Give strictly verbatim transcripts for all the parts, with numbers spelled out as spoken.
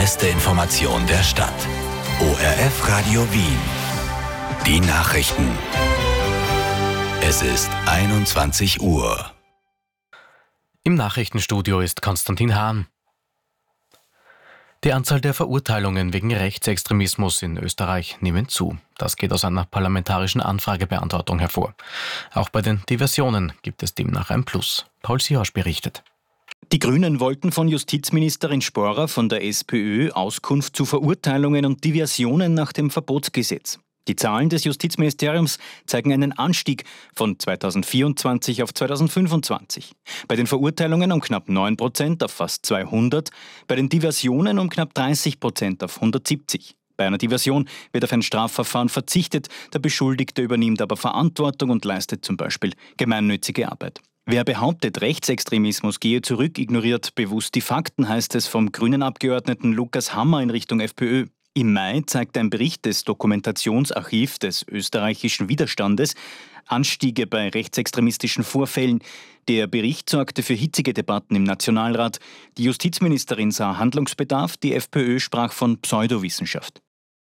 beste Information der Stadt. O R F Radio Wien. Die Nachrichten. Es ist einundzwanzig Uhr. Im Nachrichtenstudio ist Konstantin Hahn. Die Anzahl der Verurteilungen wegen Rechtsextremismus in Österreich nehmen zu. Das geht aus einer parlamentarischen Anfragebeantwortung hervor. Auch bei den Diversionen gibt es demnach ein Plus. Paul Siosch berichtet. Die Grünen wollten von Justizministerin Sporer von der SPÖ Auskunft zu Verurteilungen und Diversionen nach dem Verbotsgesetz. Die Zahlen des Justizministeriums zeigen einen Anstieg von zweitausendvierundzwanzig auf zweitausendfünfundzwanzig. Bei den Verurteilungen um knapp neun Prozent auf fast zweihundert, bei den Diversionen um knapp dreißig Prozent auf hundertsiebzig. Bei einer Diversion wird auf ein Strafverfahren verzichtet, der Beschuldigte übernimmt aber Verantwortung und leistet zum Beispiel gemeinnützige Arbeit. Wer behauptet, Rechtsextremismus gehe zurück, ignoriert bewusst die Fakten, heißt es vom grünen Abgeordneten Lukas Hammer in Richtung FPÖ. Im Mai zeigt ein Bericht des Dokumentationsarchivs des österreichischen Widerstandes Anstiege bei rechtsextremistischen Vorfällen. Der Bericht sorgte für hitzige Debatten im Nationalrat. Die Justizministerin sah Handlungsbedarf, die FPÖ sprach von Pseudowissenschaft.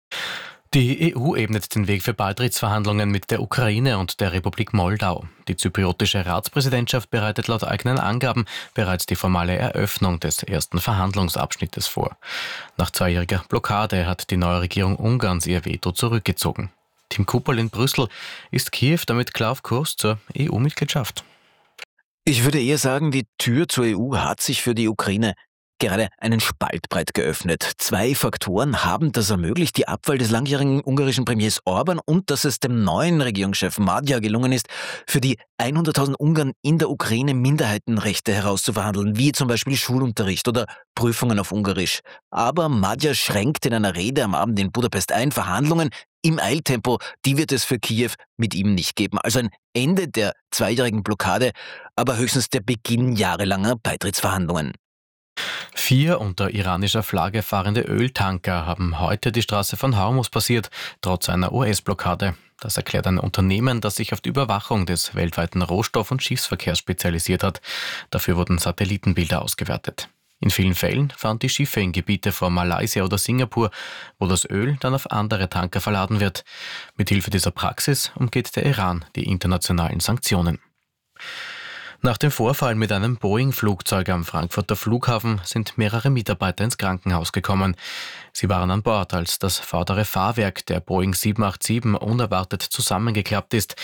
Die E U ebnet den Weg für Beitrittsverhandlungen mit der Ukraine und der Republik Moldau. Die zypriotische Ratspräsidentschaft bereitet laut eigenen Angaben bereits die formale Eröffnung des ersten Verhandlungsabschnittes vor. Nach zweijähriger Blockade hat die neue Regierung Ungarns ihr Veto zurückgezogen. Tim Kupperl in Brüssel. Ist Kiew damit klar auf Kurs zur E U-Mitgliedschaft? Ich würde eher sagen, die Tür zur E U hat sich für die Ukraine gerade einen Spalt breit geöffnet. Zwei Faktoren haben das ermöglicht: die Abwahl des langjährigen ungarischen Premiers Orban und dass es dem neuen Regierungschef Magyar gelungen ist, für die hunderttausend Ungarn in der Ukraine Minderheitenrechte herauszuverhandeln, wie zum Beispiel Schulunterricht oder Prüfungen auf Ungarisch. Aber Magyar schränkt in einer Rede am Abend in Budapest ein: Verhandlungen im Eiltempo, die wird es für Kiew mit ihm nicht geben. Also ein Ende der zweijährigen Blockade, aber höchstens der Beginn jahrelanger Beitrittsverhandlungen. Vier unter iranischer Flagge fahrende Öltanker haben heute die Straße von Hormuz passiert, trotz einer U S-Blockade. Das erklärt ein Unternehmen, das sich auf die Überwachung des weltweiten Rohstoff- und Schiffsverkehrs spezialisiert hat. Dafür wurden Satellitenbilder ausgewertet. In vielen Fällen fahren die Schiffe in Gebiete vor Malaysia oder Singapur, wo das Öl dann auf andere Tanker verladen wird. Mithilfe dieser Praxis umgeht der Iran die internationalen Sanktionen. Nach dem Vorfall mit einem Boeing-Flugzeug am Frankfurter Flughafen sind mehrere Mitarbeiter ins Krankenhaus gekommen. Sie waren an Bord, als das vordere Fahrwerk der Boeing sieben acht sieben unerwartet zusammengeklappt ist.